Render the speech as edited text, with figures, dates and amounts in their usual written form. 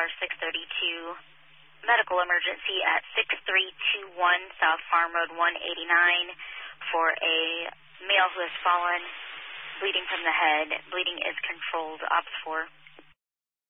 632 medical emergency at 6321 South Farm Road 189 for a male who has fallen, bleeding from the head. Bleeding is controlled. Ops 4.